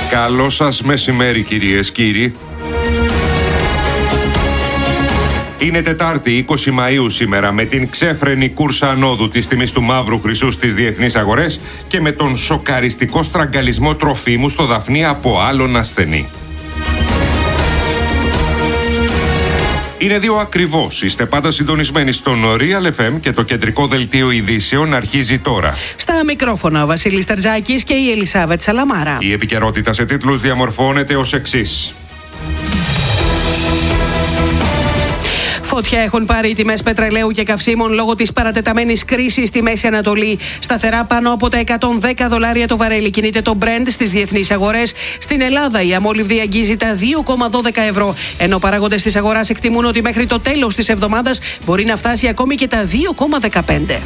Καλό σας μεσημέρι, κυρίες, κύριοι. Είναι Τετάρτη 20 Μαΐου σήμερα, με την ξέφρενη κούρσα ανόδου της τιμής του μαύρου χρυσού στις διεθνείς αγορές και με τον σοκαριστικό στραγγαλισμό τροφίμου στο Δαφνί από άλλον ασθενή. Είναι 2 ακριβώς. Είστε πάντα συντονισμένοι στον Real FM και το κεντρικό δελτίο ειδήσεων αρχίζει τώρα. Στα μικρόφωνα ο Βασίλης Τερζάκης και η Ελισάβετ Σαλαμάρα. Η επικαιρότητα σε τίτλους διαμορφώνεται ως εξής. Φωτιά έχουν πάρει οι τιμές πετρελαίου και καυσίμων λόγω της παρατεταμένης κρίσης στη Μέση Ανατολή. Σταθερά πάνω από τα $110 το βαρέλι κινείται το Brent στις διεθνείς αγορές. Στην Ελλάδα η αμόλυβδη αγγίζει τα €2,12, ενώ παράγοντες της αγοράς εκτιμούν ότι μέχρι το τέλος της εβδομάδας μπορεί να φτάσει ακόμη και τα $2,15.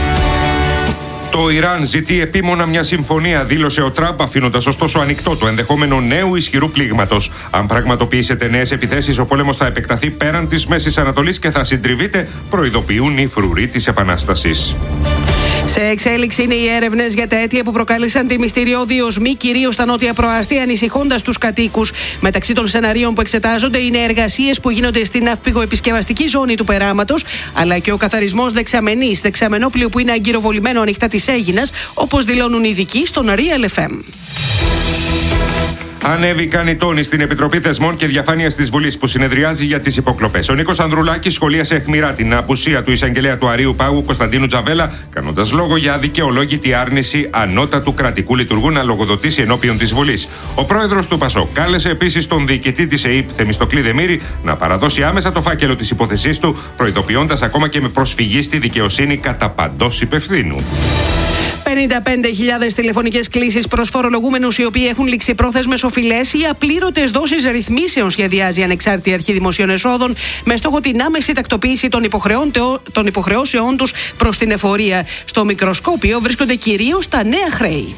Το Ιράν ζητεί επίμονα μια συμφωνία, δήλωσε ο Τραμπ, αφήνοντας ωστόσο ανοιχτό το ενδεχόμενο νέου ισχυρού πλήγματος. Αν πραγματοποιήσετε νέες επιθέσεις, ο πόλεμος θα επεκταθεί πέραν της Μέσης Ανατολής και θα συντριβείτε, προειδοποιούν οι φρουροί της Επανάστασης. Σε εξέλιξη είναι οι έρευνες για τα αίτια που προκάλεσαν τη μυστηριώδη οσμή, κυρίως στα νότια προαστία, ανησυχώντας τους κατοίκους. Μεταξύ των σεναρίων που εξετάζονται είναι εργασίες που γίνονται στην ναυπηγοεπισκευαστική ζώνη του περάματος, αλλά και ο καθαρισμός δεξαμενής, δεξαμενόπλιο που είναι αγκυροβολημένο ανοιχτά της Αίγινας, όπως δηλώνουν οι ειδικοί στον Real FM. Ανέβηκαν οι τόνοι στην Επιτροπή Θεσμών και Διαφάνειας της Βουλής που συνεδριάζει για τις υποκλοπές. Ο Νίκος Ανδρουλάκης σχολίασε αιχμηρά την απουσία του εισαγγελέα του Αρείου Πάγου Κωνσταντίνου Τζαβέλα, κάνοντας λόγο για αδικαιολόγητη άρνηση ανώτατου κρατικού λειτουργού να λογοδοτήσει ενώπιον της Βουλής. Ο πρόεδρος του ΠΑΣΟΚ κάλεσε επίσης τον διοικητή της ΕΥΠ, Θεμιστοκλή Δεμήρη, να παραδώσει άμεσα το φάκελο της υπόθεσής του, προειδοποιώντας ακόμα και με προσφυγή στη δικαιοσύνη κατά παντός υπευθύνου. 55.000 τηλεφωνικές κλήσεις προς φορολογούμενους οι οποίοι έχουν ληξιπρόθεσμες οφειλές ή απλήρωτες δόσεις ρυθμίσεων σχεδιάζει η Ανεξάρτητη Αρχή Δημοσίων Εσόδων με στόχο την άμεση τακτοποίηση των υποχρεώσεών τους προς την εφορία. Στο μικροσκόπιο βρίσκονται κυρίως τα νέα χρέη.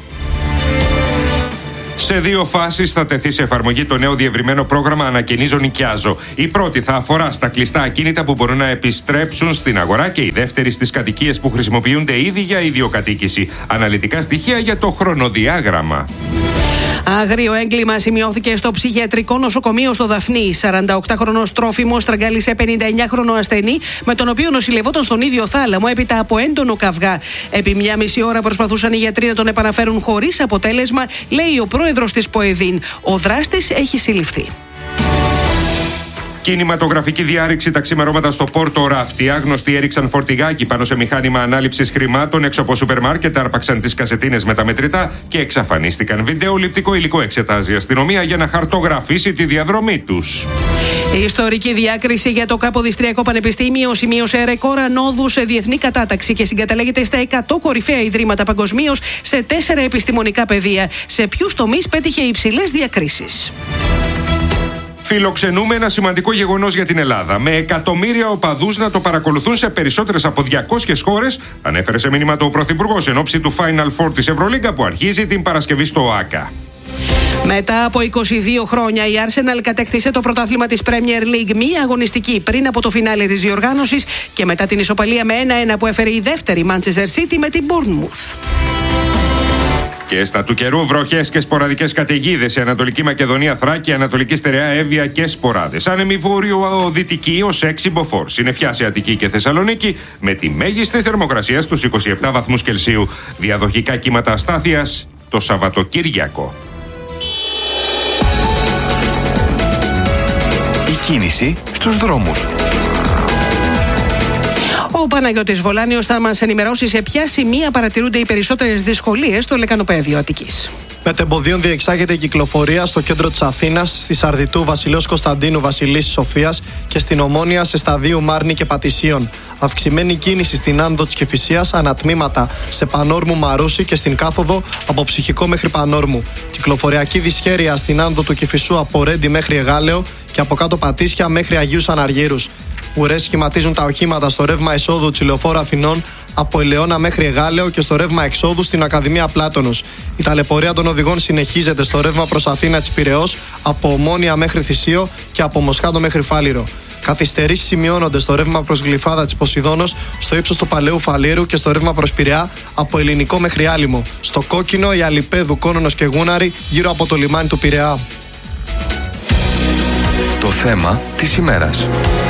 Σε 2 φάσεις θα τεθεί σε εφαρμογή το νέο διευρυμένο πρόγραμμα Ανακαινίζω Νοικιάζω. Η πρώτη θα αφορά στα κλειστά ακίνητα που μπορούν να επιστρέψουν στην αγορά και η δεύτερη στις κατοικίες που χρησιμοποιούνται ήδη για ιδιοκατοίκηση. Αναλυτικά στοιχεία για το χρονοδιάγραμμα. Άγριο έγκλημα σημειώθηκε στο ψυχιατρικό νοσοκομείο στο Δαφνί. 48χρονος τρόφιμος στραγγάλισε 59χρονο ασθενή, με τον οποίο νοσηλευόταν στον ίδιο θάλαμο έπειτα από έντονο καυγά. Επί 1,5 ώρα προσπαθούσαν οι γιατροί να τον επαναφέρουν χωρίς αποτέλεσμα, λέει ο πρόεδρος της ΠΟΕΔΗΝ. Ο δράστης έχει συλληφθεί. Κινηματογραφική διάρρηξη τα ξημερώματα στο Πόρτο Ράφτη. Άγνωστοι έριξαν φορτηγάκι πάνω σε μηχάνημα ανάληψης χρημάτων έξω από σούπερ μάρκετ, άρπαξαν τις κασετίνες με τα μετρητά και εξαφανίστηκαν. Βιντεοληπτικό υλικό εξετάζει η αστυνομία για να χαρτογραφήσει τη διαδρομή τους. Η ιστορική διάκριση για το Καποδιστριακό Πανεπιστήμιο σημείωσε ρεκόρ ανόδου σε διεθνή κατάταξη και συγκαταλέγεται στα 100 κορυφαία ιδρύματα παγκοσμίως σε 4 επιστημονικά πεδία. Σε ποιους τομείς πέτυχε υψηλές διακρίσεις. Φιλοξενούμε ένα σημαντικό γεγονός για την Ελλάδα. Με εκατομμύρια οπαδούς να το παρακολουθούν σε περισσότερες από 200 χώρες, ανέφερε σε μήνυμα το Πρωθυπουργός εν ώψη του Final Four της Ευρωλίγκα που αρχίζει την Παρασκευή στο ΟΑΚΑ. Μετά από 22 χρόνια η Arsenal κατέκτησε το πρωτάθλημα της Premier League, μία αγωνιστική πριν από το φινάλε της διοργάνωσης και μετά την ισοπαλία με 1-1 που έφερε η δεύτερη Manchester City με την Bournemouth. Και στα του καιρού, βροχές και σποραδικές καταιγίδες σε Ανατολική Μακεδονία, Θράκη, Ανατολική Στερεά, Εύβοια και σποράδες. Άνεμη βόρειο-δυτική ως 6 μποφόρ. Συννεφιά σε Αττική και Θεσσαλονίκη με τη μέγιστη θερμοκρασία στους 27 βαθμούς Κελσίου. Διαδοχικά κύματα αστάθειας το Σαββατοκύριακο. Η κίνηση στους δρόμους. Ο Παναγιώτης Βολάνιος θα μας ενημερώσει σε ποια σημεία παρατηρούνται οι περισσότερες δυσκολίες στο λεκανοπέδιο Αττικής. Μετεμποδίων διεξάγεται η κυκλοφορία στο κέντρο της Αθήνας, στη Σαρδιτού Βασιλέως Κωνσταντίνου Βασιλίσσης Σοφίας και στην Ομόνια σε σταδίου Μάρνη και Πατησίων. Αυξημένη κίνηση στην άνοδο της Κηφισίας, ανατμήματα σε Πανόρμου Μαρούση και στην κάθοδο από Ψυχικό μέχρι Πανόρμου. Κυκλοφοριακή δυσχέρεια στην άνοδο του Κηφισού από Ρέντι μέχρι Εγάλεο και από κάτω Πατήσια μέχρι Αγίους Αναργύρους. Ουρές σχηματίζουν τα οχήματα στο ρεύμα εσόδου της Λεωφόρου Αθηνών από Ελαιώνα μέχρι Εγάλεο και στο ρεύμα εξόδου στην Ακαδημία Πλάτωνος. Η ταλαιπωρία των οδηγών συνεχίζεται στο ρεύμα προς Αθήνα της Πειραιώς από Ομόνια μέχρι Θησίο και από Μοσχάτο μέχρι Φάληρο. Καθυστερήσεις σημειώνονται στο ρεύμα προς Γλυφάδα της Ποσειδώνος, στο ύψος του Παλαιού Φαλήρου και στο ρεύμα προς Πειραιά από Ελληνικό μέχρι Άλυμο. Στο κόκκινο η Αλιπέδου, Κόνονος και Γούναρη γύρω από το λιμάνι του Πειραιά. Το θέμα της ημέρας.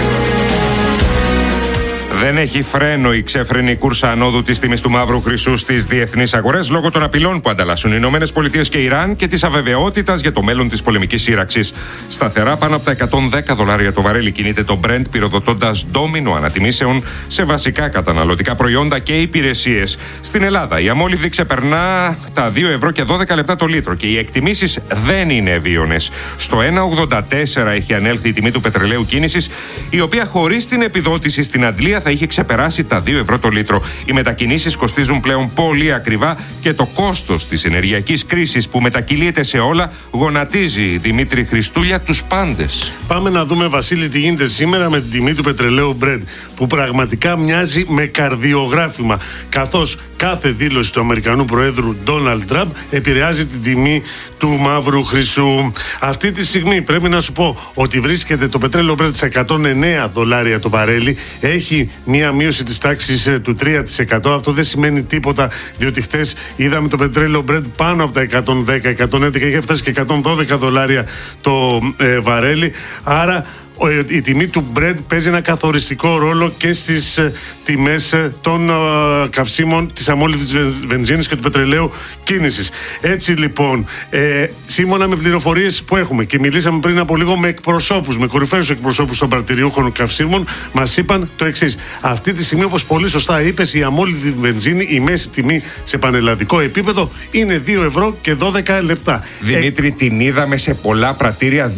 Δεν έχει φρένο η ξέφρενη κούρσα ανόδου της τιμής του μαύρου χρυσού στις διεθνείς αγορές λόγω των απειλών που ανταλλάσσουν οι ΗΠΑ και Ιράν και της αβεβαιότητας για το μέλλον της πολεμικής σύραξης. Σταθερά πάνω από τα $110 το βαρέλι κινείται το Brent, πυροδοτώντας ντόμινο ανατιμήσεων σε βασικά καταναλωτικά προϊόντα και υπηρεσίες. Στην Ελλάδα η αμόλυβδη ξεπερνά τα 2 ευρώ και 12 λεπτά το λίτρο και οι εκτιμήσεις δεν είναι ευίωνες. Στο 1,84 έχει ανέλθει η τιμή του πετρελαίου κίνησης, η οποία χωρίς την επιδότηση στην αντλία θα είχε ξεπεράσει τα 2 ευρώ το λίτρο. Οι μετακινήσεις κοστίζουν πλέον πολύ ακριβά και το κόστος της ενεργειακής κρίσης που μετακυλείται σε όλα γονατίζει, Δημήτρη Χριστούλια, τους πάντες. Πάμε να δούμε, Βασίλη, τι γίνεται σήμερα με την τιμή του πετρελαίου Brent, που πραγματικά μοιάζει με καρδιογράφημα, καθώς κάθε δήλωση του Αμερικανού Προέδρου Ντόναλντ Τραμπ επηρεάζει την τιμή του μαύρου χρυσού. Αυτή τη στιγμή πρέπει να σου πω ότι βρίσκεται το πετρέλαιο Brent σε $109 το βαρέλι. Έχει μία μείωση της τάξης του 3%. Αυτό δεν σημαίνει τίποτα, διότι χτες είδαμε το πετρέλαιο Brent πάνω από τα 110-111, είχε φτάσει και $112 το βαρέλι. Άρα η τιμή του Brent παίζει ένα καθοριστικό ρόλο και στις τιμές των καυσίμων, της αμόλυβδης βενζίνης και του πετρελαίου κίνησης. Έτσι λοιπόν, σύμφωνα με πληροφορίες που έχουμε και μιλήσαμε πριν από λίγο με εκπροσώπους, με κορυφαίους εκπροσώπους των παρτηριούχων καυσίμων, μας είπαν το εξής. Αυτή τη στιγμή, όπως πολύ σωστά είπες, η αμόλυβδη βενζίνη, η μέση τιμή σε πανελλαδικό επίπεδο είναι 2 ευρώ και 12 λεπτά. Την είδαμε σε πολλά πρατήρια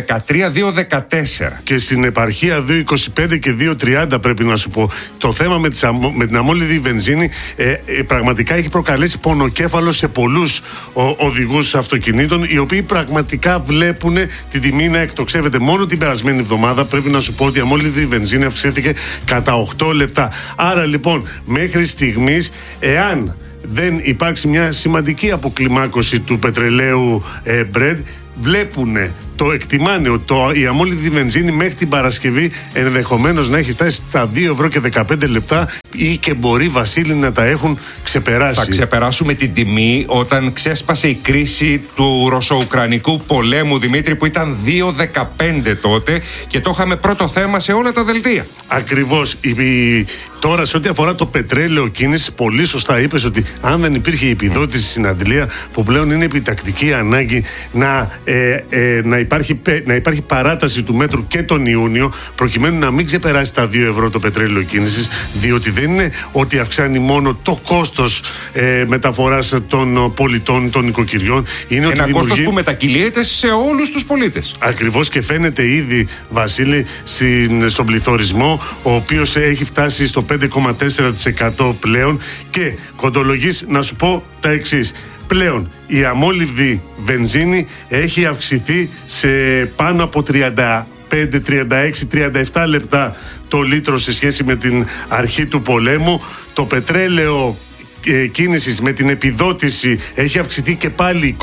2,13-2,14. Και στην επαρχία 2,25 και 2,30 πρέπει να σου πω. Το θέμα με την αμόλυβδη βενζίνη πραγματικά έχει προκαλέσει πονοκέφαλο σε πολλούς οδηγούς αυτοκινήτων, οι οποίοι πραγματικά βλέπουν την τιμή να εκτοξεύεται. Μόνο την περασμένη εβδομάδα πρέπει να σου πω ότι η αμόλυβδη βενζίνη αυξήθηκε κατά 8 λεπτά. Άρα λοιπόν, μέχρι στιγμής, εάν δεν υπάρξει μια σημαντική αποκλιμάκωση του πετρελαίου Brent, εκτιμάνε ότι η αμόλυβδη βενζίνη μέχρι την Παρασκευή ενδεχομένως να έχει φτάσει στα 2 ευρώ και 15 λεπτά ή και μπορεί, Βασίλη, να τα έχουν ξεπεράσει. Θα ξεπεράσουμε την τιμή όταν ξέσπασε η κρίση του ρωσο-ουκρανικού πολέμου, Δημήτρη, που ήταν 2,15 τότε και το είχαμε πρώτο θέμα σε όλα τα δελτία. Ακριβώς. Τώρα, σε ό,τι αφορά το πετρέλαιο κίνησης, πολύ σωστά είπες ότι αν δεν υπήρχε η επιδότηση στην αντλία, που πλέον είναι επιτακτική ανάγκη να υπάρχει παράταση του μέτρου και τον Ιούνιο, προκειμένου να μην ξεπεράσει τα 2 ευρώ το πετρέλαιο κίνησης, διότι δεν είναι ότι αυξάνει μόνο το κόστος μεταφοράς των πολιτών, των οικοκυριών. Είναι ένα κόστος που μετακυλείται σε όλους τους πολίτες. Ακριβώς, και φαίνεται ήδη, Βασίλη, στον πληθωρισμό, ο οποίος έχει φτάσει στο 5,4% πλέον, και κοντολογής να σου πω τα εξής. Πλέον η αμόλυβδη βενζίνη έχει αυξηθεί σε πάνω από 35, 36, 37 λεπτά το λίτρο σε σχέση με την αρχή του πολέμου. Το πετρέλαιο κίνησης με την επιδότηση έχει αυξηθεί και πάλι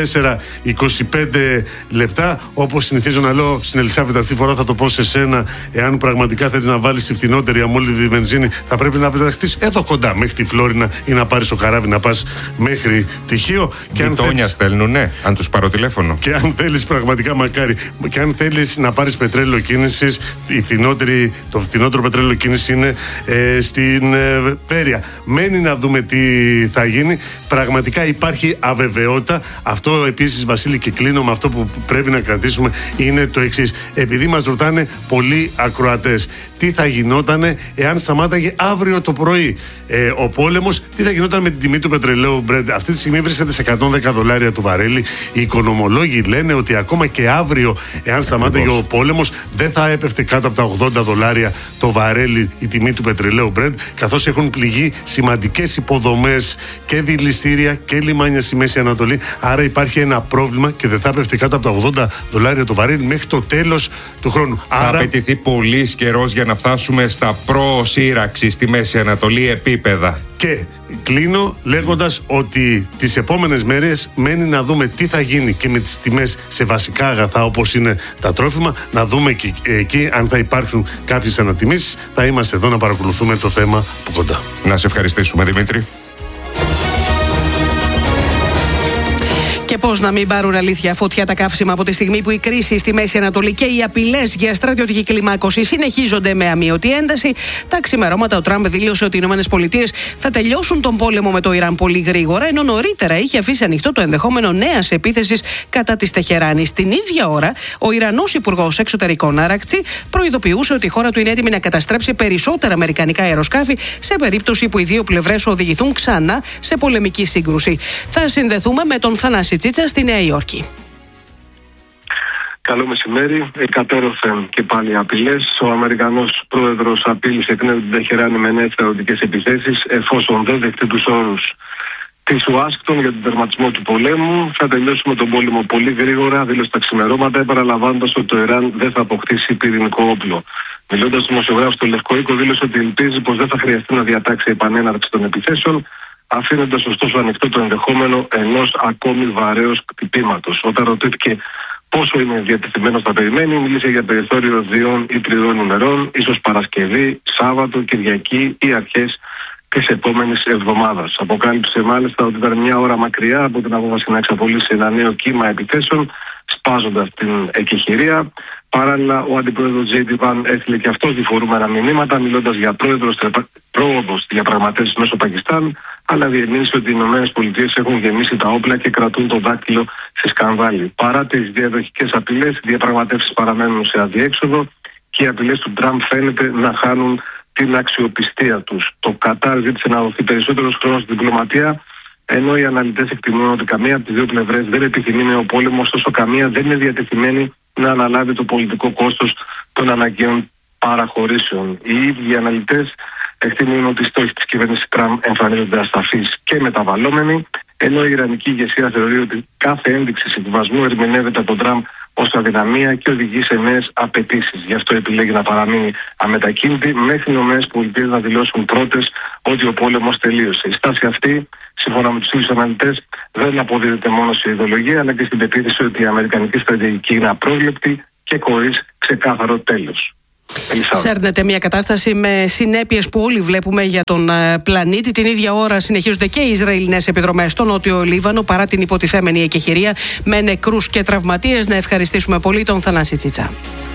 24-25 λεπτά. Όπως συνηθίζω να λέω στην Ελισάβετ, αυτή τη φορά θα το πω σε σένα, εάν πραγματικά θέλεις να βάλεις τη φθηνότερη αμόλυβδη βενζίνη, θα πρέπει να πεταχτείς εδώ κοντά μέχρι τη Φλόρινα ή να πάρεις το καράβι να πας μέχρι τη Χίο. Γειτόνια στέλνουνε, αν τους πάρω τηλέφωνο. Και αν θέλεις, πραγματικά μακάρι, και αν θέλεις να πάρεις πετρέλαιο κίνησης, το φθηνότερο πετρέλαιο κίνησης είναι στην Πέρια. Μένει να δούμε τι θα γίνει. Πραγματικά υπάρχει αβεβαιότητα. Αυτό επίσης, Βασίλη, και κλείνω με αυτό που πρέπει να κρατήσουμε, είναι το εξής. Επειδή μας ρωτάνε πολλοί ακροατές τι θα γινότανε εάν σταμάταγε αύριο το πρωί ο πόλεμος, τι θα γινόταν με την τιμή του πετρελαίου Brent. Αυτή τη στιγμή βρίσκεται σε $110 το βαρέλι. Οι οικονομολόγοι λένε ότι ακόμα και αύριο, εάν σταμάταγε ο πόλεμος, δεν θα έπεφτε κάτω από τα $80 το βαρέλι η τιμή του πετρελαίου Brent, καθώς έχουν πληγεί σημαντικές υποδομές και δηληστήρια και λιμάνια στη Μέση Ανατολή. Άρα υπάρχει ένα πρόβλημα και δεν θα έπεφτε κάτω από τα $80 το βαρέλι μέχρι το τέλος του χρόνου. Θα απαιτηθεί πολύς καιρός για να φτάσουμε στα προ-σύραξη στη Μέση Ανατολή επίπεδα. Και κλείνω λέγοντας ότι τις επόμενες μέρες μένει να δούμε τι θα γίνει και με τις τιμές σε βασικά αγαθά όπως είναι τα τρόφιμα, να δούμε και εκεί αν θα υπάρξουν κάποιες ανατιμήσεις. Θα είμαστε εδώ να παρακολουθούμε το θέμα από κοντά. Να σε ευχαριστήσουμε, Δημήτρη. Και πώς να μην πάρουν αλήθεια φωτιά τα καύσιμα από τη στιγμή που η κρίση στη Μέση Ανατολή και οι απειλές για στρατιωτική κλιμάκωση συνεχίζονται με αμείωτη ένταση. Τα ξημερώματα ο Τραμπ δήλωσε ότι οι ΗΠΑ θα τελειώσουν τον πόλεμο με το Ιράν πολύ γρήγορα, ενώ νωρίτερα είχε αφήσει ανοιχτό το ενδεχόμενο νέας επίθεσης κατά της Τεχεράνης. Την ίδια ώρα, ο Ιρανός Υπουργός Εξωτερικών Αρακτσί προειδοποιούσε ότι η χώρα του είναι έτοιμη να καταστρέψει περισσότερα αμερικανικά αεροσκάφη σε περίπτωση που οι δύο πλευρές οδηγηθούν ξανά σε πολεμική σύγκρουση. Θα συνδεθούμε με τον Θανάση Τσίτσα στη Νέα Υόρκη. Καλό μεσημέρι. Εκατέρωθεν και πάλι απειλές. Ο Αμερικανός πρόεδρος απείλησε εκ νέου την Τεχεράνη με νέες στρατιωτικές επιθέσεις εφόσον δεν δεχτεί τους όρους της Ουάσιγκτον για τον τερματισμό του πολέμου. Θα τελειώσουμε τον πόλεμο πολύ γρήγορα, δήλωσε τα ξημερώματα, επαναλαμβάνοντας ότι το Ιράν δεν θα αποκτήσει πυρηνικό όπλο. Μιλώντας στον δημοσιογράφο στο Λευκό Οίκο, δήλωσε ότι ελπίζει πως δεν θα χρειαστεί να διατάξει επανέναρξη των επιθέσεων, αφήνοντας ωστόσο ανοιχτό το ενδεχόμενο ενός ακόμη βαρέως χτυπήματος. Όταν ρωτήθηκε πόσο είναι διατεθειμένος να περιμένει, μίλησε για περιθώριο 2 ή 3 ημερών, ίσως Παρασκευή, Σάββατο, Κυριακή ή αρχές της επόμενης εβδομάδας. Αποκάλυψε μάλιστα ότι ήταν μια ώρα μακριά από την απόφαση να εξαπολύσει ένα νέο κύμα επιθέσεων, σπάζοντας την εκεχηρία. Παράλληλα, ο αντιπρόεδρος J.D. Vance έστειλε και αυτός διφορούμενα μηνύματα, μιλώντας για πρόοδο στη διαπραγματεύση μέσω Πακιστάν, αλλά διεμήνυσε ότι οι ΗΠΑ έχουν γεμίσει τα όπλα και κρατούν το δάκτυλο στη σκανδάλη. Παρά τις διαδοχικές απειλές, οι διαπραγματεύσεις παραμένουν σε αδιέξοδο και οι απειλές του Τραμπ φαίνεται να χάνουν την αξιοπιστία τους. Το Κατάρ ζήτησε να δοθεί περισσότερος χρόνος στη διπλωματία, ενώ οι αναλυτές εκτιμούν ότι καμία από τις δύο πλευρές δεν επιθυμεί νέο πόλεμο, ωστόσο καμία δεν είναι διατεθειμένη να αναλάβει το πολιτικό κόστος των αναγκαίων παραχωρήσεων. Οι ίδιοι οι αναλυτές εκτιμούν ότι οι στόχοι της κυβέρνησης Τραμπ εμφανίζονται ασταθείς και μεταβαλλόμενοι, ενώ η Ιρανική ηγεσία θεωρεί ότι κάθε ένδειξη συμβιβασμού ερμηνεύεται από τον Τραμπ ως αδυναμία και οδηγεί σε νέες απαιτήσεις. Γι' αυτό επιλέγει να παραμείνει αμετακίνητη μέχρι οι ΗΠΑ να δηλώσουν πρώτες ότι ο πόλεμος τελείωσε. Η στάση αυτή, σύμφωνα με τους ίδιους αναλυτές, δεν αποδίδεται μόνο σε ιδεολογία, αλλά και στην πεποίθηση ότι η αμερικανική στρατηγική είναι απρόβλεπτη και χωρίς ξεκάθαρο τέλος. Σέρνεται μια κατάσταση με συνέπειες που όλοι βλέπουμε για τον πλανήτη. Την ίδια ώρα συνεχίζονται και οι Ισραηλινές επιδρομές στο Νότιο Λίβανο παρά την υποτιθέμενη εκεχηρία με νεκρούς και τραυματίες. Να ευχαριστήσουμε πολύ τον Θανάση Τσίτσα.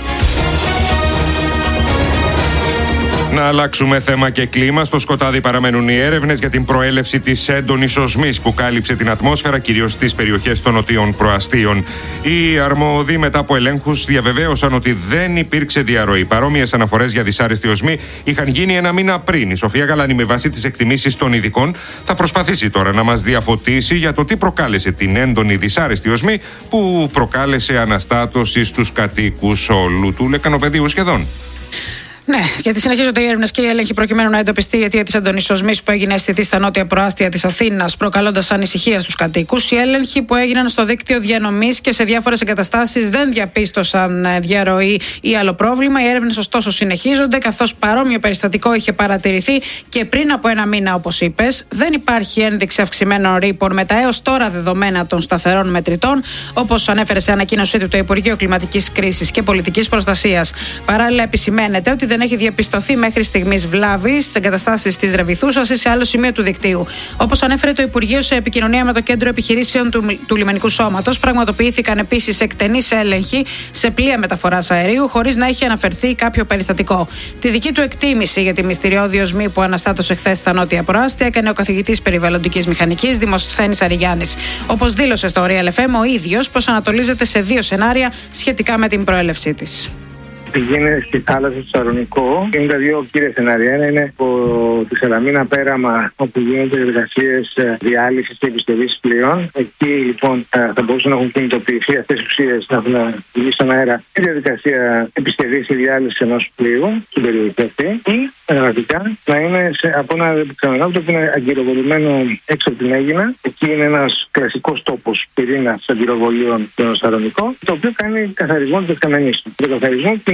Να αλλάξουμε θέμα και κλίμα. Στο σκοτάδι παραμένουν οι έρευνες για την προέλευση της έντονης οσμής που κάλυψε την ατμόσφαιρα, κυρίως στις περιοχές των νοτίων προαστίων. Οι αρμόδιοι μετά από ελέγχους διαβεβαίωσαν ότι δεν υπήρξε διαρροή. Παρόμοιες αναφορές για δυσάρεστη οσμή είχαν γίνει ένα μήνα πριν. Η Σοφία Γαλάνη, με βάση τις εκτιμήσεις των ειδικών, θα προσπαθήσει τώρα να μας διαφωτίσει για το τι προκάλεσε την έντονη δυσάρεστη οσμή που προκάλεσε αναστάτωση στους κατοίκους όλου του λεκανοπεδίου σχεδόν. Ναι, γιατί συνεχίζονται οι έρευνες και οι έλεγχοι προκειμένου να εντοπιστεί η αιτία της έντονης οσμής που έγινε αισθητή στα νότια προάστια της Αθήνας, προκαλώντας ανησυχία στους κατοίκους. Οι έλεγχοι που έγιναν στο δίκτυο διανομής και σε διάφορες εγκαταστάσεις δεν διαπίστωσαν διαρροή ή άλλο πρόβλημα. Οι έρευνες ωστόσο συνεχίζονται, καθώς παρόμοιο περιστατικό είχε παρατηρηθεί και πριν από ένα μήνα, όπως είπες. Δεν υπάρχει ένδειξη αυξημένων ρήπων με τα έως τώρα δεδομένα των σταθερών μετρητών, όπως ανέφερε σε ανακοίνωσή του το Υπουργείο Κλιματικής Κρίσης και Πολιτικής Προστασίας. Παράλληλα, επισημαίνεται ότι δεν έχει διαπιστωθεί μέχρι στιγμής βλάβη στις εγκαταστάσεις της Ρεβιθούσας ή σε άλλο σημείο του δικτύου. Όπως ανέφερε το Υπουργείο σε επικοινωνία με το Κέντρο Επιχειρήσεων του Λιμενικού Σώματος, πραγματοποιήθηκαν επίσης εκτενείς έλεγχοι σε πλοία μεταφοράς αερίου, χωρίς να έχει αναφερθεί κάποιο περιστατικό. Τη δική του εκτίμηση για τη μυστηριώδη οσμή που αναστάτωσε χθες στα νότια προάστια έκανε ο καθηγητής περιβαλλοντικής μηχανικής Δημοσθένης Αριγιάννης. Όπως δήλωσε στο Real FM ο ίδιος, προσανατολίζεται σε 2 σενάρια σχετικά με την προέλευσή της. Πηγαίνει στη θάλασσα του Θεσσαλονικού. Είναι τα 2 κύρια σενάρια. Ένα είναι από τη Σαλαμίνα πέραμα, όπου γίνονται εργασίες διάλυσης και επιστευής πλοίων. Εκεί λοιπόν θα μπορούσαν να έχουν κινητοποιηθεί αυτές οι ουσίες, να έχουν βγει στον αέρα η διαδικασία επιστευής ή διάλυσης ενός πλοίου στην περιοχή αυτή. Ή πραγματικά να είναι από ένα ξενοδοχείο που είναι αγκυροβολημένο έξω από την Αίγινα. Εκεί είναι ένας κλασικός τόπος πυρήνας αγκυροβολίων στο Θεσσαλονικό, το οποίο κάνει καθαρισμό της δεκαμενής του. Το καθαρισμό την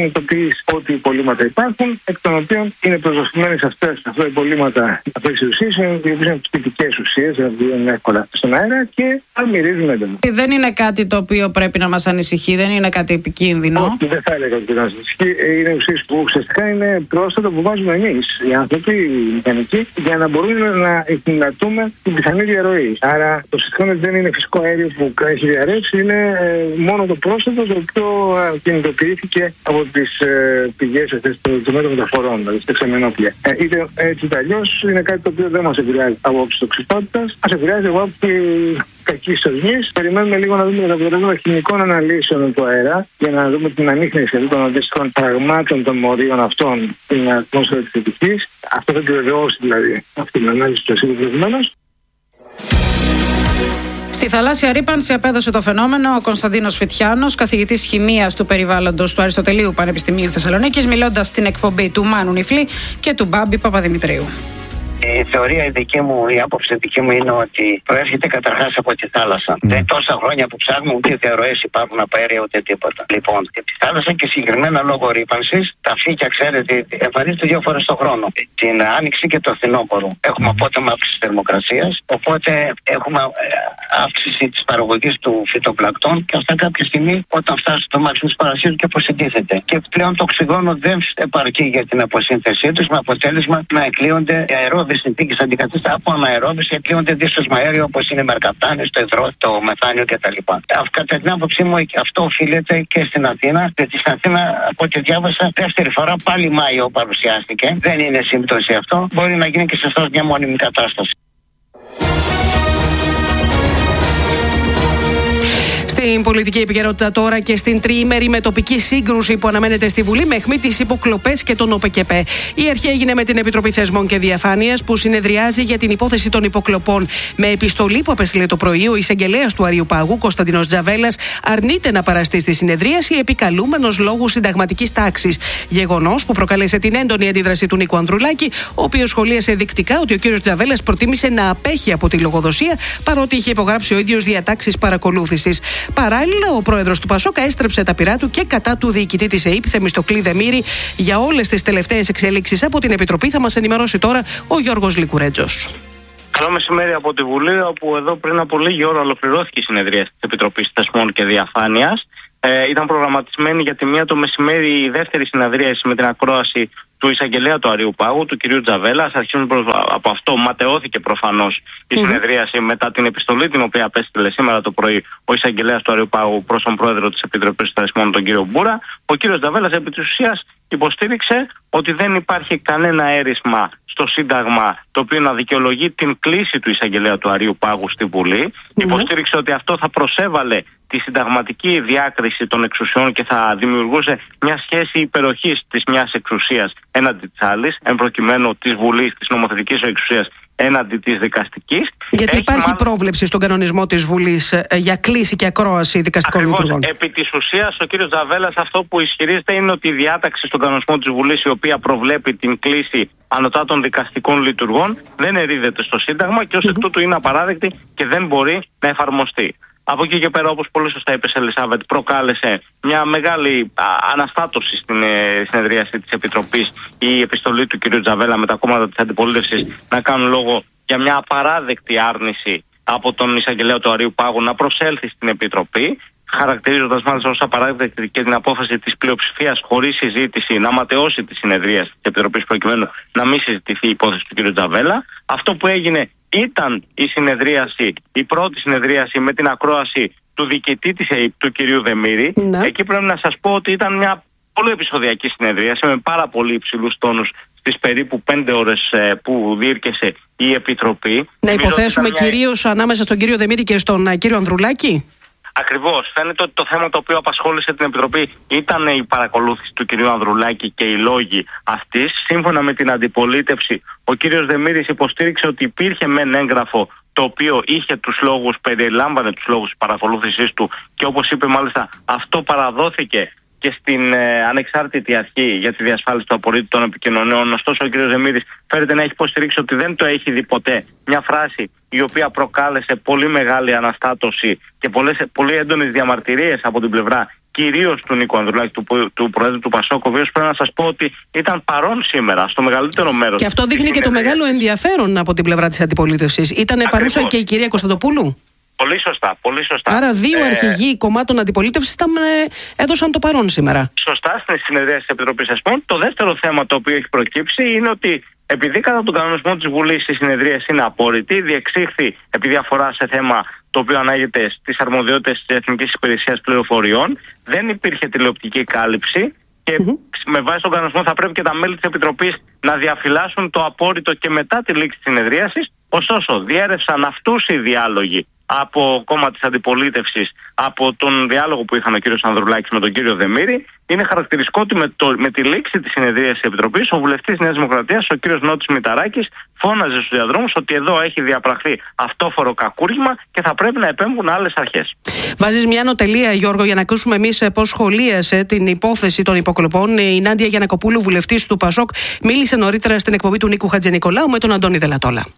συνειδητοποιείς ότι υπολείμματα υπάρχουν, εκ των οποίων είναι προσδοθημένες αυτά τα υπολείμματα αυτές τις ουσίες, οι οποίες είναι πτυτικές ουσίες, δηλαδή είναι εύκολα στον αέρα και μυρίζουν έντονα. Δεν είναι κάτι το οποίο πρέπει να μας ανησυχεί, δεν είναι κάτι επικίνδυνο. Όχι, δεν θα έλεγα ότι μας ανησυχεί. Είναι ουσίες που ουσιαστικά είναι πρόσθετα που βάζουμε εμείς, οι άνθρωποι, οι μηχανικοί, για να μπορούμε να εκμεταλλευτούμε την πιθανή διαρροή. Άρα το συστημα δεν είναι φυσικό αέριο που έχει διαρρεύσει, είναι μόνο το πρόσθετο το οποίο κινητοποιήθηκε από τις πηγές αυτές των μέτρων μεταφορών, δηλαδή στα ξεμενόπλια. Είτε έτσι είτε αλλιώς είναι κάτι το οποίο δεν μας επηρεάζει από άποψη τοξικότητας, μας επηρεάζει από άποψη κακής οσμής. Περιμένουμε λίγο να δούμε τα αποτελέσματα χημικών αναλύσεων του αέρα για να δούμε την ανίχνευση των αντίστοιχων πραγμάτων των μορίων αυτών στην ατμόσφαιρα της Αττικής. Αυτό θα επιβεβαιώσει δηλαδή αυτή την ανάλυση του ασύλου προηγουμένως. Στη θαλάσσια ρύπανση απέδωσε το φαινόμενο ο Κωνσταντίνος Φιτιάνος, καθηγητής χημείας του περιβάλλοντος του Αριστοτελείου Πανεπιστημίου Θεσσαλονίκης, μιλώντας στην εκπομπή του Μάνου Νιφλή και του Μπάμπη Παπαδημητρίου. Η θεωρία η άποψη δική μου είναι ότι προέρχεται καταρχάς από τη θάλασσα. Δεν τόσα χρόνια που ψάχνουμε, ούτε διαρροές υπάρχουν από αέρια ούτε τίποτα. Λοιπόν, τη θάλασσα και συγκεκριμένα λόγω ρύπανσης, τα φύκια, ξέρετε, εμφανίζονται 2 φορές το χρόνο. Την άνοιξη και το φθινόπωρο. Έχουμε απότομα αύξηση θερμοκρασίας, οπότε έχουμε αύξηση της παραγωγής του φυτοπλακτών και αυτά κάποια στιγμή όταν φτάσει στο μάξιμο της παρασύρου και αποσυντίθεται. Και πλέον το οξυγόνο δεν επαρκεί για την αποσύνθεσή τους, με αποτέλεσμα να εκλείονται αερόβιες συνθήκες αντικαθιστά από αναερόβιες και εκλείονται δύσσωσμα αέριο όπως είναι η μερκαπτάνη, το υδρό, το μεθάνιο κτλ. Κατά την άποψή μου αυτό οφείλεται και στην Αθήνα, γιατί στην Αθήνα από ό,τι διάβασα δεύτερη φορά πάλι Μάιο παρουσιάστηκε. Δεν είναι σύμπτωση αυτό, μπορεί να γίνει και σε αυτό μια μόνιμη κατάσταση. Στην πολιτική επικαιρότητα τώρα και στην τριήμερη με τοπική σύγκρουση που αναμένεται στη Βουλή με αιχμή τις υποκλοπές και τον ΟΠΚΕΠΕ. Η αρχή έγινε με την Επιτροπή Θεσμών και Διαφάνειας που συνεδριάζει για την υπόθεση των υποκλοπών. Με επιστολή που απέστειλε το πρωί, ο εισαγγελέας του Αρείου Πάγου, Κωνσταντίνος Τζαβέλας, αρνείται να παραστεί στη συνεδρίαση επικαλούμενος λόγου συνταγματικής τάξης. Γεγονός που προκάλεσε την έντονη αντίδραση του Νίκου Ανδρουλάκη, ο οποίος σχολίασε δεικτικά ότι ο κ. Τζαβέλας προτίμησε να απέχει από τη λογοδοσία παρότι είχε υπογράψει ο ίδιος διατάξεις παρακολούθησης. Παράλληλα, ο πρόεδρος του Πασόκα έστρεψε τα πυρά του και κατά του διοικητή της ΕΥΠ, Θεμιστοκλή Δεμήρη, για όλες τις τελευταίες εξέλιξεις από την Επιτροπή. Θα μας ενημερώσει τώρα ο Γιώργος Λικουρέτζος. Καλό μεσημέρι από τη Βουλή, όπου εδώ πριν από λίγη ώρα ολοκληρώθηκε η συνεδρία της Επιτροπής Θεσμών και Διαφάνειας. Ήταν προγραμματισμένη για τη 1 το μεσημέρι η δεύτερη συνεδρίαση με την ακρόαση του εισαγγελέα του Αρείου Πάγου, του κυρίου Τζαβέλα. Από αυτό ματαιώθηκε προφανώς η συνεδρίαση μετά την επιστολή την οποία απέστειλε σήμερα το πρωί ο εισαγγελέας του Αρείου Πάγου προς τον πρόεδρο της Επιτροπής Θεσμών, τον κύριο Μπούρα. Ο κύριος Τζαβέλας επί της ουσίας υποστήριξε ότι δεν υπάρχει κανένα έρισμα στο Σύνταγμα το οποίο να δικαιολογεί την κλίση του εισαγγελέα του Αρείου Πάγου στη Βουλή. Υποστήριξε ότι αυτό θα προσέβαλε τη συνταγματική διάκριση των εξουσιών και θα δημιουργούσε μια σχέση υπεροχής της μιας εξουσίας έναντι της άλλης, εν προκειμένου της Βουλής, της νομοθετικής εξουσίας έναντι της δικαστικής. Γιατί υπάρχει πρόβλεψη στον κανονισμό της Βουλής για κλίση και ακρόαση δικαστικών λειτουργών. Επί της ουσίας, ο κ. Τζαβέλας αυτό που ισχυρίζεται είναι ότι η διάταξη στον κανονισμό της Βουλής, η οποία προβλέπει την κλίση ανωτάτων δικαστικών λειτουργών, δεν ερείδεται στο Σύνταγμα και ως εκ τούτου είναι απαράδεκτη και δεν μπορεί να εφαρμοστεί. Από εκεί και πέρα, όπως πολύ σωστά είπε η Ελισάβετ, προκάλεσε μια μεγάλη αναστάτωση στην συνεδρίαση της Επιτροπής η επιστολή του κ. Τζαβέλα με τα κόμματα της αντιπολίτευσης να κάνουν λόγο για μια απαράδεκτη άρνηση από τον εισαγγελέα του Αρείου Πάγου να προσέλθει στην Επιτροπή, χαρακτηρίζοντας μάλιστα ως απαράδεκτη και την απόφαση της πλειοψηφίας χωρίς συζήτηση να ματαιώσει τη συνεδρίαση της Επιτροπής προκειμένου να μην συζητηθεί η υπόθεση του κ. Τζαβέλα. Αυτό που έγινε ήταν η πρώτη συνεδρίαση με την ακρόαση του διοικητή της ΕΥΠ, του κυρίου Δεμήρη. Εκεί πρέπει να σας πω ότι ήταν μια πολύ επεισοδιακή συνεδρίαση με πάρα πολύ υψηλούς τόνους στις περίπου 5 ώρες που διήρκεσε η Επιτροπή. Να υποθέσουμε κυρίως ανάμεσα στον κύριο Δεμήρη και στον κύριο Ανδρουλάκη. Ακριβώς. Φαίνεται ότι το θέμα το οποίο απασχόλησε την Επιτροπή ήταν η παρακολούθηση του κυρίου Ανδρουλάκη και οι λόγοι αυτής. Σύμφωνα με την αντιπολίτευση, ο κύριος Δεμήρης υποστήριξε ότι υπήρχε μεν έγγραφο το οποίο είχε τους λόγους, περιλάμβανε τους λόγους της παρακολούθησής του και όπως είπε μάλιστα αυτό παραδόθηκε και στην ανεξάρτητη αρχή για τη διασφάλιση του απορρίτου των επικοινωνιών. Ωστόσο, ο κ. Δεμήρης φέρεται να έχει υποστηρίξει ότι δεν το έχει δει ποτέ. Μια φράση η οποία προκάλεσε πολύ μεγάλη αναστάτωση και πολύ έντονες διαμαρτυρίες από την πλευρά κυρίως του Νίκου Ανδρουλάκη, του Προέδρου του Πασόκ, ο οποίος πρέπει να σας πω ότι ήταν παρόν σήμερα στο μεγαλύτερο μέρος. Και αυτό δείχνει και το μεγάλο ενδιαφέρον από την πλευρά της αντιπολίτευσης. Ήταν παρούσα και η κυρία Κωνσταντοπούλου. Πολύ σωστά, πολύ σωστά. Άρα δύο αρχηγοί κομμάτων αντιπολίτευσης έδωσαν το παρόν σήμερα. Σωστά, στην συνεδρία της Επιτροπής ΕΣΠΟΝ. Το δεύτερο θέμα το οποίο έχει προκύψει είναι ότι επειδή κατά τον κανονισμό της Βουλής η συνεδρία είναι απόρριτη, διεξήχθη επειδή αφορά σε θέμα το οποίο ανάγεται στις αρμοδιότητες της Εθνικής Υπηρεσίας Πληροφοριών, δεν υπήρχε τηλεοπτική κάλυψη και με βάση τον κανονισμό θα πρέπει και τα μέλη της Επιτροπής να διαφυλάσσουν το απόρριτο και μετά τη λήξη της συνεδρίασης. Ωστόσο, διέρευσαν αυτούς οι διάλογοι από κόμμα της αντιπολίτευσης, από τον διάλογο που είχαν ο κύριος Ανδρουλάκης με τον κύριο Δεμήρη. Είναι χαρακτηριστικό ότι με τη λήξη της συνεδρίας της Επιτροπής, ο βουλευτής Νέας Δημοκρατίας, ο κύριος Νότης Μηταράκης, φώναζε στους διαδρόμους ότι εδώ έχει διαπραχθεί αυτόφορο κακούργημα και θα πρέπει να επέμβουν άλλες αρχές. Βάζεις μια ανωτελεία, Γιώργο, για να ακούσουμε εμείς πώς σχολίασε την υπόθεση των υποκλοπών. Η Νάντια Γιαννακοπούλου, βουλευτής του Πασόκ, μίλησε νωρίτερα στην εκπομπή του Νίκου Χατζηνικολάου με τον Αντώνη Δελατόλα.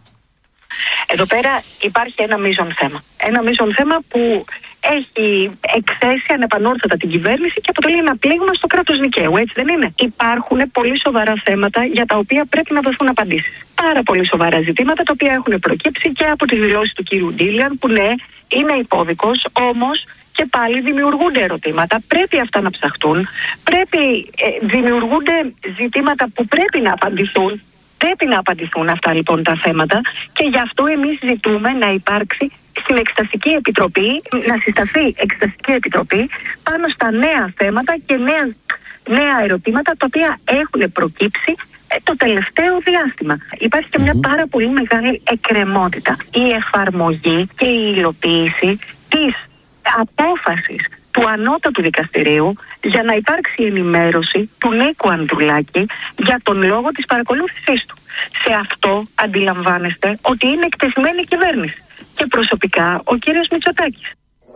Εδώ πέρα υπάρχει ένα μείζον θέμα. Ένα μείζον θέμα που έχει εκθέσει ανεπανόρθωτα την κυβέρνηση και αποτελεί ένα πλήγμα στο κράτος δικαίου, έτσι δεν είναι? Υπάρχουν πολύ σοβαρά θέματα για τα οποία πρέπει να δοθούν απαντήσεις. Πάρα πολύ σοβαρά ζητήματα τα οποία έχουν προκύψει και από τις δηλώσεις του κύριου Ντίλιαν, που ναι, είναι υπόδικος, όμως και πάλι δημιουργούνται ερωτήματα. Πρέπει αυτά να ψαχτούν. Δημιουργούνται ζητήματα που πρέπει να απαντηθούν. Πρέπει να απαντηθούν αυτά λοιπόν τα θέματα και γι' αυτό εμείς ζητούμε να υπάρξει στην Εξεταστική Επιτροπή, να συσταθεί Εξεταστική Επιτροπή πάνω στα νέα θέματα και νέα ερωτήματα τα οποία έχουν προκύψει το τελευταίο διάστημα. Υπάρχει και μια πάρα πολύ μεγάλη εκκρεμότητα. Η εφαρμογή και η υλοποίηση της απόφασης του Ανώτατου Δικαστηρίου για να υπάρξει ενημέρωση του Νίκου Ανδρουλάκη για τον λόγο της παρακολούθησής του. Σε αυτό αντιλαμβάνεστε ότι είναι εκτεθειμένη η κυβέρνηση και προσωπικά ο κύριος Μητσοτάκης.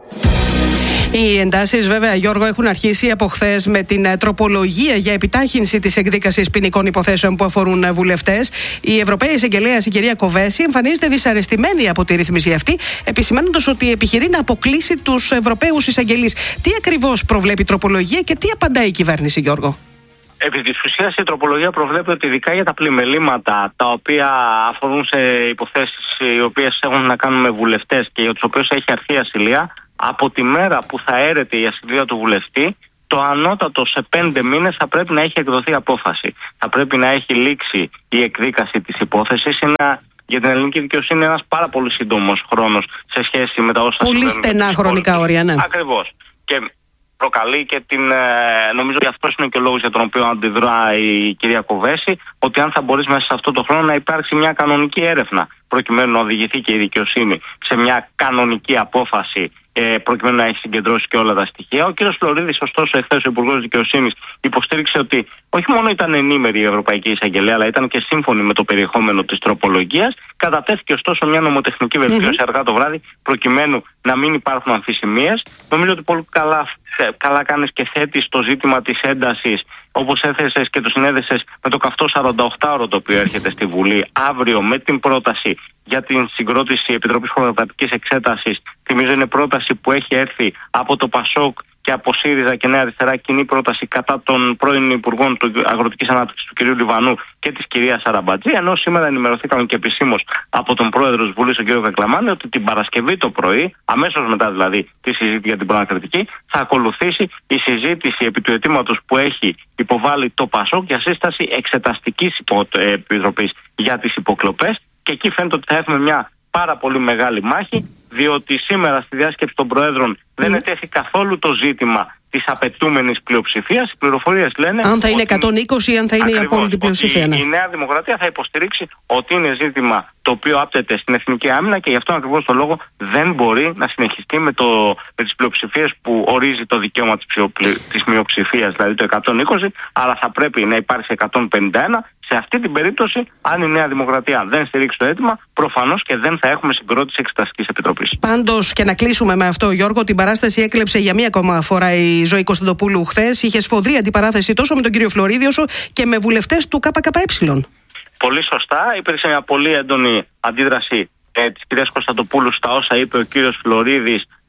Οι εντάσεις, βέβαια, Γιώργο, έχουν αρχίσει από χθες με την τροπολογία για επιτάχυνση της εκδίκασης ποινικών υποθέσεων που αφορούν βουλευτές. Η Ευρωπαία Εισαγγελέας, η κυρία Κοβέση, εμφανίζεται δυσαρεστημένη από τη ρύθμιση αυτή, επισημαίνοντας ότι επιχειρεί να αποκλείσει τους Ευρωπαίους εισαγγελείς. Τι ακριβώς προβλέπει η τροπολογία και τι απαντάει η κυβέρνηση, Γιώργο? Επί της ουσίας η τροπολογία προβλέπει ότι ειδικά για τα πλημελήματα τα οποία αφορούν σε υποθέσεις οι οποίες έχουν να κάνουν με βουλευτές και για τους οποίους έχει αρθεί η ασυλία, από τη μέρα που θα έρεται η ασυλία του βουλευτή, το ανώτατο σε 5 μήνες θα πρέπει να έχει εκδοθεί απόφαση. Θα πρέπει να έχει λήξει η εκδίκαση της υπόθεσης. Για την ελληνική δικαιοσύνη είναι ένας πάρα πολύ σύντομος χρόνος σε σχέση με τα όσα πολύ στενά χρονικά όρια, ναι. Ακριβώς. Και προκαλεί και νομίζω ότι αυτός είναι και ο λόγος για τον οποίο αντιδρά η κυρία Κοβέση, ότι αν θα μπορείς μέσα σε αυτό το χρόνο να υπάρξει μια κανονική έρευνα, προκειμένου να οδηγηθεί και η δικαιοσύνη σε μια κανονική απόφαση, προκειμένου να έχει συγκεντρώσει και όλα τα στοιχεία. Ο κ. Φλωρίδης, ωστόσο, εχθές ο Υπουργός Δικαιοσύνης υποστήριξε ότι όχι μόνο ήταν ενήμερη η Ευρωπαϊκή Εισαγγελέα, αλλά ήταν και σύμφωνη με το περιεχόμενο της τροπολογίας. Κατατέθηκε ωστόσο μια νομοτεχνική βελτίωση αργά το βράδυ, προκειμένου να μην υπάρχουν αμφισημίες. Νομίζω ότι πολύ καλά κάνεις και θέτεις το ζήτημα της έντασης, όπως έθεσες και το συνέδεσες με το καυτό 48ωρο το οποίο έρχεται στη Βουλή αύριο με την πρόταση για την συγκρότηση Επιτροπής Χωροκρατικής Εξέτασης. Θυμίζω είναι πρόταση που έχει έρθει από το Πασόκ και από ΣΥΡΙΖΑ και Νέα Αριστερά, κοινή πρόταση κατά των πρώην Υπουργών Αγροτικής Ανάπτυξης του κ. Λιβανού και της κυρίας Αραμπατζή, ενώ σήμερα ενημερωθήκαμε και επισήμως από τον πρόεδρο της Βουλής, τον κ. Κακλαμάνη, ότι την Παρασκευή το πρωί, αμέσως μετά δηλαδή τη συζήτηση για την προανακριτική, θα ακολουθήσει η συζήτηση επί του αιτήματος που έχει υποβάλει το Πασόκ για σύσταση εξεταστικής επιτροπής για τις υποκλοπές. Και εκεί φαίνεται ότι θα έχουμε μια πάρα πολύ μεγάλη μάχη, διότι σήμερα στη διάσκεψη των Προέδρων δεν ετέθη καθόλου το ζήτημα της απαιτούμενης πλειοψηφίας. Οι πληροφορίες λένε αν θα είναι 120 ή αν θα είναι η απόλυτη πλειοψηφία. Η Νέα Δημοκρατία θα υποστηρίξει ότι είναι ζήτημα το οποίο άπτεται στην εθνική άμυνα και γι' αυτό ακριβώς το λόγο δεν μπορεί να συνεχιστεί με τις πλειοψηφίες που ορίζει το δικαίωμα της μειοψηφίας, δηλαδή το 120, αλλά θα πρέπει να υπάρξει 151. Σε αυτή την περίπτωση, αν η Νέα Δημοκρατία δεν στηρίξει το αίτημα, προφανώς και δεν θα έχουμε συγκρότηση Εξεταστικής Επιτροπής. Πάντως, και να κλείσουμε με αυτό, Γιώργο, την παράσταση έκλεψε για μία ακόμα φορά η Ζωή Κωνσταντοπούλου χθες. Είχε σφοδρή αντιπαράθεση τόσο με τον κύριο Φλωρίδη όσο και με βουλευτές του ΚΚΕ. Πολύ σωστά. Υπήρξε μια πολύ έντονη αντίδραση της κυρίας Κωνσταντοπούλου στα όσα είπε ο κύριος Φλωρίδης,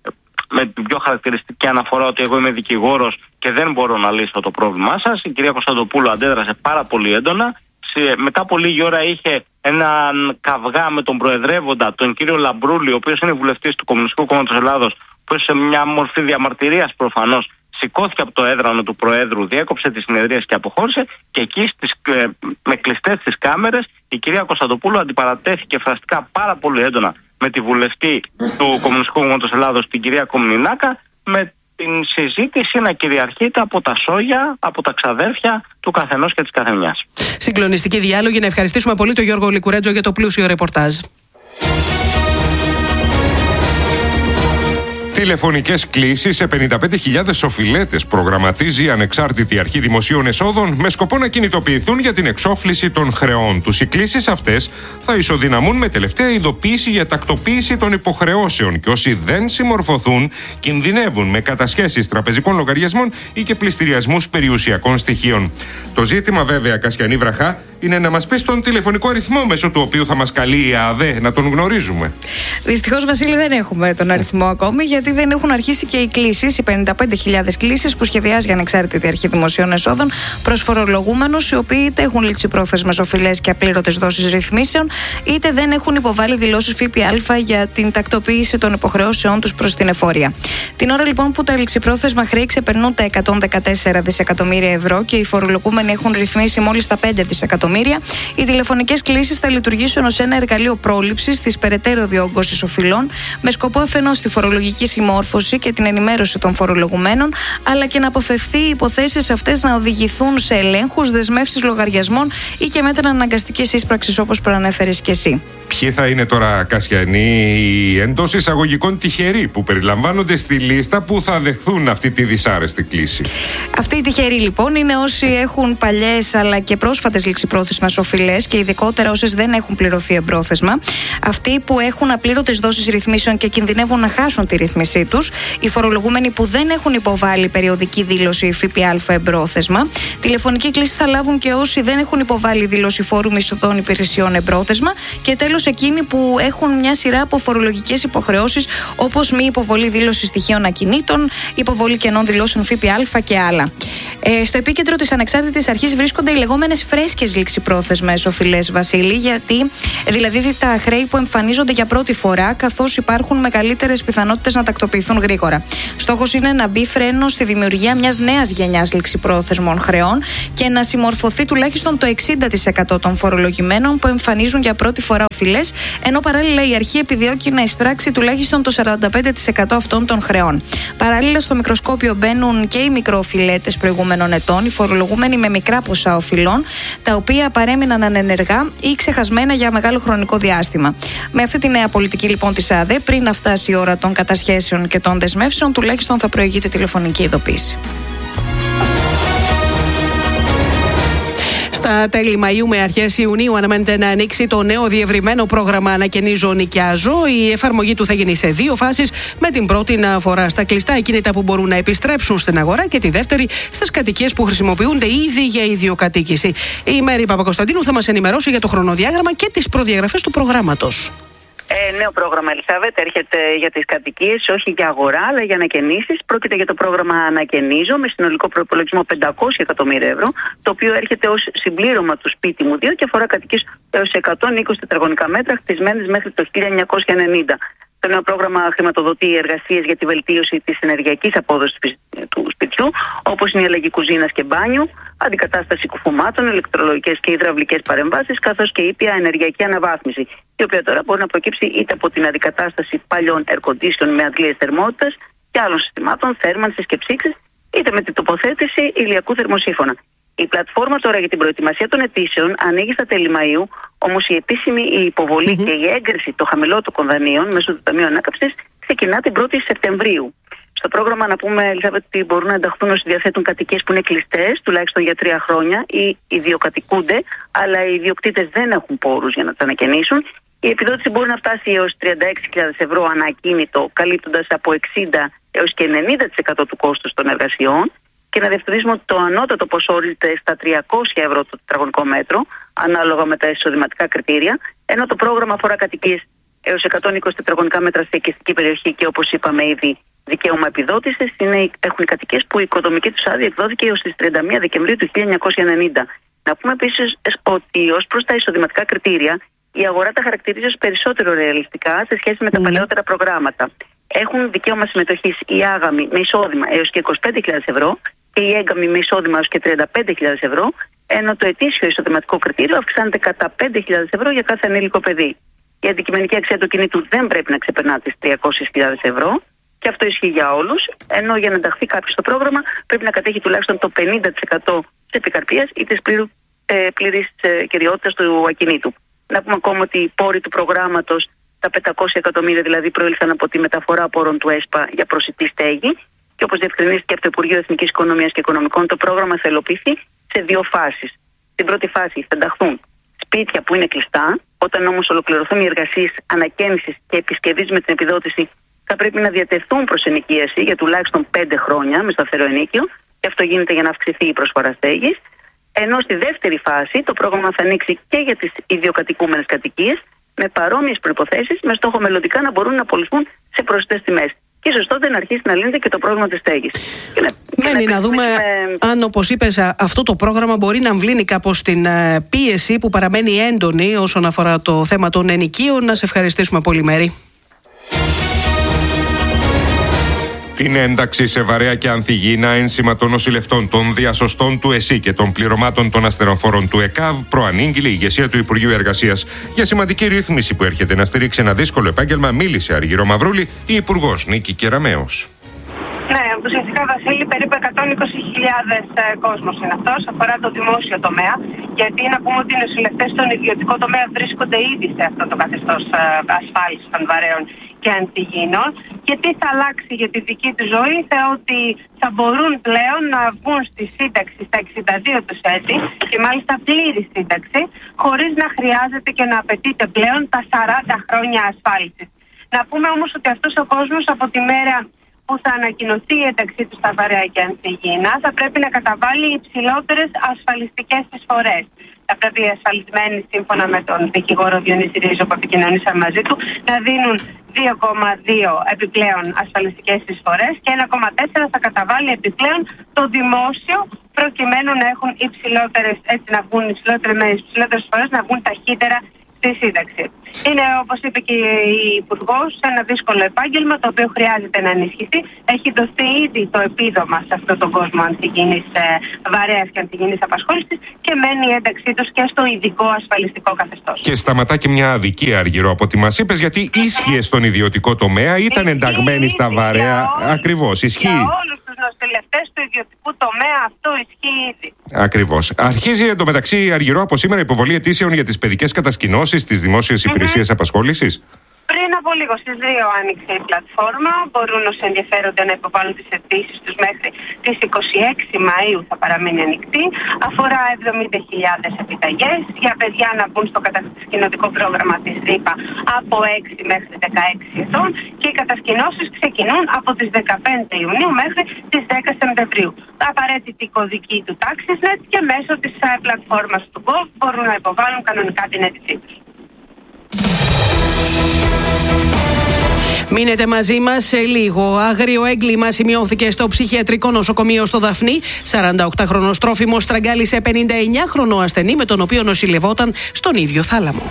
με την πιο χαρακτηριστική αναφορά ότι εγώ είμαι δικηγόρος και δεν μπορώ να λύσω το πρόβλημά σας. Η κυρία Κωνσταντοπούλου αντέδρασε πάρα πολύ έντονα. Μετά από λίγη ώρα είχε έναν καυγά με τον προεδρεύοντα, τον κύριο Λαμπρούλη, ο οποίος είναι βουλευτής του Κομμουνιστικού Κόμματος Ελλάδος, που σε μια μορφή διαμαρτυρίας προφανώς σηκώθηκε από το έδρανο του Προέδρου, διέκοψε τις συνεδρίες και αποχώρησε. Και εκεί με κλειστές τις κάμερες η κυρία Κωνσταντοπούλου αντιπαρατέθηκε φραστικά πάρα πολύ έντονα με τη βουλευτή του Κομμουνιστικού Κόμματος Ελλάδος, την κυρία Κομνηνάκα, με την συζήτηση να κυριαρχείται από τα σόγια, από τα ξαδέρφια του καθενός και της καθεμιάς. Συγκλονιστική διάλογη. Να ευχαριστήσουμε πολύ τον Γιώργο Λικουρέτζο για το πλούσιο ρεπορτάζ. Τηλεφωνικές κλήσεις σε 55.000 οφειλέτες προγραμματίζει η Ανεξάρτητη Αρχή Δημοσίων Εσόδων με σκοπό να κινητοποιηθούν για την εξόφληση των χρεών τους. Οι κλήσεις αυτές θα ισοδυναμούν με τελευταία ειδοποίηση για τακτοποίηση των υποχρεώσεων και όσοι δεν συμμορφωθούν κινδυνεύουν με κατασχέσεις τραπεζικών λογαριασμών ή και πληστηριασμούς περιουσιακών στοιχείων. Το ζήτημα βέβαια, Κασιανή Βραχά, είναι να μας πεις τον τηλεφωνικό αριθμό μέσω του οποίου θα μας καλεί η ΑΔΕ, να τον γνωρίζουμε. Δυστυχώς, Βασίλη, δεν έχουμε τον αριθμό ακόμη, γιατί δεν έχουν αρχίσει και οι κλήσεις, οι 55.000 κλήσεις που σχεδιάζει η Ανεξάρτητη Αρχή Δημοσίων Εσόδων προς φορολογούμενους, οι οποίοι είτε έχουν ληξιπρόθεσμες οφειλές και απλήρωτες δόσεις ρυθμίσεων, είτε δεν έχουν υποβάλει δηλώσεις ΦΠΑ για την τακτοποίηση των υποχρεώσεών τους προς την εφορία. Την ώρα λοιπόν που τα ληξιπρόθεσμα χρέη ξεπερνούν τα 114 δισεκατομμύρια ευρώ και οι φορολογούμενοι έχουν ρυθμίσει μόλις τα 5 δισεκατομμύρια, οι τηλεφωνικές κλήσεις θα λειτουργήσουν ως ένα εργαλείο πρόληψης της περαιτέρω διόγκωσης οφειλών, με σκοπό αφενός τη φορολογική συμμόρφωση και την ενημέρωση των φορολογουμένων, αλλά και να αποφευθεί οι υποθέσεις αυτές να οδηγηθούν σε ελέγχους, δεσμεύσεις λογαριασμών ή και μέτρα αναγκαστικής ίσπραξης, όπως προανέφερες και εσύ. Ποιοι θα είναι τώρα, Κασιανή, οι εντός εισαγωγικών τυχεροί που περιλαμβάνονται στη λίστα που θα δεχθούν αυτή τη δυσάρεστη κλήση? Αυτοί οι τυχεροί λοιπόν είναι όσοι έχουν παλιές αλλά και πρόσφατες ληξιπρόθεσμες οφειλές και ειδικότερα όσες δεν έχουν πληρωθεί εμπρόθεσμα, αυτοί που έχουν απλήρωτες δόσεις ρυθμίσεων και κινδυνεύουν να χάσουν τη ρύθμισή τους, οι φορολογούμενοι που δεν έχουν υποβάλει περιοδική δήλωση ΦΠΑ εμπρόθεσμα. Τηλεφωνική κλήση θα λάβουν και όσοι δεν έχουν υποβάλει δήλωση φόρου μισθωτών υπηρεσιών εμπρόθεσμα, και τέλος εκείνοι που έχουν μια σειρά από φορολογικές υποχρεώσεις, όπως μη υποβολή δήλωση στοιχείων ακινήτων, υποβολή κενών δηλώσεων ΦΠΑ και άλλα. Στο επίκεντρο της Ανεξάρτητης Αρχής βρίσκονται οι λεγόμενες φρέσκες ληξιπρόθεσμες οφειλές, Βασίλη, γιατί δηλαδή τα χρέη που εμφανίζονται για πρώτη φορά, καθώς υπάρχουν μεγαλύτερες πιθανότητες να τακτοποιηθούν γρήγορα. Στόχος είναι να μπει φρένο στη δημιουργία μιας νέας γενιάς ληξιπρόθεσμων χρεών και να συμμορφωθεί τουλάχιστον το 60% των φορολογημένων που εμφανίζουν για πρώτη φορά οφειλές, ενώ παράλληλα η αρχή επιδιώκει να εισπράξει τουλάχιστον το 45% αυτών των χρεών. Παράλληλα, στο μικροσκόπιο μπαίνουν και οι μικροοφιλέτες προηγούμενων ετών, οι φορολογούμενοι με μικρά ποσά οφειλών, τα οποία παρέμειναν ανενεργά ή ξεχασμένα για μεγάλο χρονικό διάστημα. Με αυτή τη νέα πολιτική λοιπόν της ΑΔΕ, πριν να φτάσει η ώρα των κατασχέσεων και των δεσμεύσεων, τουλάχιστον θα προηγείται τηλεφωνική ειδοποίηση. Στα τέλη Μαΐου με αρχές Ιουνίου αναμένεται να ανοίξει το νέο διευρυμένο πρόγραμμα Ανακαινίζω, Νοικιάζω. Η εφαρμογή του θα γίνει σε 2 φάσεις, με την πρώτη να αφορά στα κλειστά ακίνητα που μπορούν να επιστρέψουν στην αγορά και τη δεύτερη στις κατοικίες που χρησιμοποιούνται ήδη για ιδιοκατοίκηση. Η Μέρη Παπακοσταντίνου θα μας ενημερώσει για το χρονοδιάγραμμα και τις προδιαγραφές του προγράμματος. Νέο πρόγραμμα, Ελισάβετ, έρχεται για τις κατοικίες, όχι για αγορά, αλλά για ανακαινήσεις. Πρόκειται για το πρόγραμμα Ανακαινίζω, με συνολικό προϋπολογισμό 500 εκατομμύρια ευρώ, το οποίο έρχεται ως συμπλήρωμα του Σπίτι μου 2 και αφορά κατοικίες έως 120 τετραγωνικά μέτρα, χτισμένες μέχρι το 1990. Το νέο πρόγραμμα χρηματοδοτεί εργασίες για τη βελτίωση της ενεργειακής απόδοσης του σπιτιού, όπως είναι η αλλαγή κουζίνας και μπάνιου, αντικατάσταση κουφωμάτων, ηλεκτρολογικές και υδραυλικές παρεμβάσεις, καθώς και ήπια ενεργειακή αναβάθμιση, η οποία τώρα μπορεί να προκύψει είτε από την αντικατάσταση παλιών air condition με αντλίες θερμότητας και άλλων συστημάτων θέρμανσης και ψήξης, είτε με την τοποθέτηση ηλιακού θερμοσύφωνα. Η πλατφόρμα τώρα για την προετοιμασία των αιτήσεων ανοίγει στα τέλη Μαΐου, όμως η επίσημη υποβολή και η έγκριση των χαμηλότοκων δανείων μέσω του Ταμείου Ανάκαμψης ξεκινά την 1η Σεπτεμβρίου. Στο πρόγραμμα, να πούμε, Ελισάβετ, ότι μπορούν να ενταχθούν όσοι διαθέτουν κατοικίες που είναι κλειστές, τουλάχιστον για 3 χρόνια, ή ιδιοκατοικούνται, αλλά οι ιδιοκτήτες δεν έχουν πόρους για να τις ανακαινήσουν. Η επιδότηση μπορεί να φτάσει έως 36.000 ευρώ ανά ακίνητο, καλύπτοντας από 60% έως και 90% του κόστους των εργασιών. Και να διευκρινίσουμε ότι το ανώτατο ποσό ορίζεται στα 300 ευρώ το τετραγωνικό μέτρο, ανάλογα με τα εισοδηματικά κριτήρια, ενώ το πρόγραμμα αφορά κατοικίες έως 120 τετραγωνικά μέτρα σε οικιστική περιοχή και, όπως είπαμε ήδη, δικαίωμα επιδότησης έχουν οι κατοικίες που η οικοδομική τους άδεια εκδόθηκε έως τις 31 Δεκεμβρίου του 1990. Να πούμε επίσης ότι ως προς τα εισοδηματικά κριτήρια, η αγορά τα χαρακτηρίζει ως περισσότερο ρεαλιστικά σε σχέση με τα παλαιότερα προγράμματα. Έχουν δικαίωμα συμμετοχής οι άγαμοι με εισόδημα έως και 25.000 ευρώ και οι έγκαμοι με εισόδημα έως και 35.000 ευρώ, ενώ το ετήσιο εισοδηματικό κριτήριο αυξάνεται κατά 5.000 ευρώ για κάθε ανήλικο παιδί. Η αντικειμενική αξία του κινήτου δεν πρέπει να ξεπερνά τις 300.000 ευρώ και αυτό ισχύει για όλους, ενώ για να ενταχθεί κάποιος στο πρόγραμμα πρέπει να κατέχει τουλάχιστον το 50% της επικαρπίας ή της πλήρης κυριότητας του ακινήτου. Να πούμε ακόμα ότι οι πόροι του προγράμματος, τα 500 εκατομμύρια δηλαδή, προήλθαν από τη μεταφορά πόρων του ΕΣΠΑ για προσιτή στέγη και όπως διευκρινίστηκε από το Υπουργείο Εθνικής Οικονομίας και Οικονομικών, το πρόγραμμα θα υλοποιηθεί σε δύο φάσεις. Στην πρώτη φάση θα ενταχθούν σπίτια που είναι κλειστά. Όταν όμως ολοκληρωθούν οι εργασίες ανακαίνησης και επισκευής με την επιδότηση, θα πρέπει να διατεθούν προς ενοικίαση για τουλάχιστον 5 χρόνια με σταθερό ενίκιο, και αυτό γίνεται για να αυξηθεί η προσφορά στέγης. Ενώ στη δεύτερη φάση το πρόγραμμα θα ανοίξει και για τις ιδιοκατοικούμενες κατοικίες με παρόμοιες προϋποθέσεις, με στόχο μελλοντικά να μπορούν να απολυθούν σε προσιτές τιμές. Και ίσως τότε να αρχίσει να λύνεται και το πρόβλημα της στέγης. Μένει να δούμε αν, όπως είπες, αυτό το πρόγραμμα μπορεί να αμβλύνει κάπως την πίεση που παραμένει έντονη όσον αφορά το θέμα των ενοικίων. Να σε ευχαριστήσουμε πολύ, Μέρη. Την ένταξη σε βαρέα και ανθυγιεινά ένσημα των νοσηλευτών, των διασωστών του ΕΣΥ και των πληρωμάτων των ασθενοφόρων του ΕΚΑΒ προανήγγειλε η ηγεσία του Υπουργείου Εργασίας. Για σημαντική ρύθμιση που έρχεται να στηρίξει ένα δύσκολο επάγγελμα, μίλησε Αργυρό Μαυρούλη, η Υπουργός Νίκη Κεραμέως. Ναι, ουσιαστικά, Βασίλη, περίπου 120.000 κόσμος είναι αυτός, αφορά το δημόσιο τομέα. Γιατί να πούμε ότι οι νοσηλευτές στον ιδιωτικό τομέα βρίσκονται ήδη σε αυτό το καθεστώς ασφάλισης των βαρέων και ανθυγιεινών. Και τι θα αλλάξει για τη δική του ζωή, ότι θα μπορούν πλέον να βγουν στη σύνταξη στα 62 τους έτη και μάλιστα πλήρη σύνταξη, χωρίς να χρειάζεται και να απαιτείται πλέον τα 40 χρόνια ασφάλισης. Να πούμε όμως ότι αυτός ο κόσμος από τη μέρα που θα ανακοινωθεί η ένταξή του στα βαρέα και ανθυγιεινά θα πρέπει να καταβάλει υψηλότερες ασφαλιστικές εισφορές. Θα πρέπει οι ασφαλισμένοι, σύμφωνα με τον δικηγόρο Διονύση Ρίζο που επικοινωνήσαμε μαζί του, να δίνουν 2,2 επιπλέον ασφαλιστικές εισφορές και 1,4 θα καταβάλει επιπλέον το δημόσιο, προκειμένου να έχουν υψηλότερες εισφορές, να βγουν ταχύτερα στη σύνταξη. Είναι, όπως είπε και η Υπουργός, ένα δύσκολο επάγγελμα το οποίο χρειάζεται να ενισχυθεί. Έχει δοθεί ήδη το επίδομα σε αυτόν τον κόσμο ανθυγιεινής βαρέας και ανθυγιεινής απασχόλησης και μένει η ένταξή τους και στο ειδικό ασφαλιστικό καθεστώς. Και σταματά και μια αδικία, Αργυρό, από ό,τι μας είπες, γιατί ίσχυε στον ιδιωτικό τομέα, ήταν ενταγμένοι στα βαρέα. Ακριβώς, ισχύει. Για όλους τους νοσηλευτές του ιδιωτικού τομέα αυτό ισχύει ήδη. Ακριβώς. Αρχίζει εντωμεταξύ, Αργυρό, από σήμερα η υποβολή αιτήσεων για τις παιδικές κατασκηνώσεις στις δημόσιες υπηρεσίες απασχόλησης. Πριν από λίγο στις 2 άνοιξε η πλατφόρμα. Μπορούν όσοι ενδιαφέρονται να υποβάλουν τις αιτήσεις τους μέχρι τις 26 Μαΐου θα παραμείνει ανοιχτή. Αφορά 70.000 επιταγές για παιδιά να μπουν στο κατασκηνωτικό πρόγραμμα της ΔΥΠΑ από 6 μέχρι 16 ετών και οι κατασκηνώσεις ξεκινούν από τις 15 Ιουνίου μέχρι τις 10 Σεπτεμβρίου. Απαραίτητη κωδική του TaxisNet και μέσω της πλατφόρμας του Gov μπορούν να υποβάλουν κανονικά την αίτησή τους. Μείνετε μαζί μας σε λίγο. Άγριο έγκλημα σημειώθηκε στο ψυχιατρικό νοσοκομείο στο Δαφνί. 48χρονος τρόφιμος στραγγάλισε 59χρονο ασθενή με τον οποίο νοσηλευόταν στον ίδιο θάλαμο.